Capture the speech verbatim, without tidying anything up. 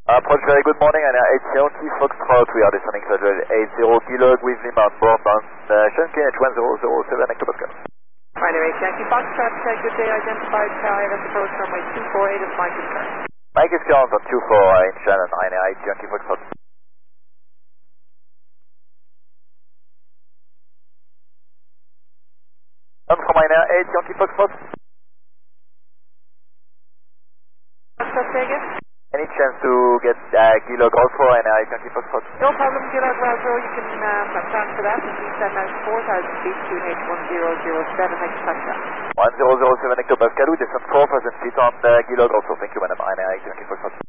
Approach, very good morning, and eight seventy Foxtrot, we are descending Federal eight zero Kilo with Lima on board on uh, Shankin at one zero zero seven hectopascal. Ryder eight Yankee Foxtrot, uh, good day, identified Tower, I have approach runway two four eight is Mike is current. Mike is current on two four in Shannon, Ryder eight Yankee Foxtrot. And from Ryder eight Yankee Foxtrot. Foxtrot, say again? Any chance to get uh, Kilo Golf for Ryder eight Yankee Foxtrot? No problem, Kilo Glasgow, you can um, plan for that, and you send out four thousand feet to H one zero zero seven hectopascal. one zero zero seven hectopascal, we descend four thousand feet on uh, Kilo Golf, thank you madam, Ryder eight Yankee Foxtrot.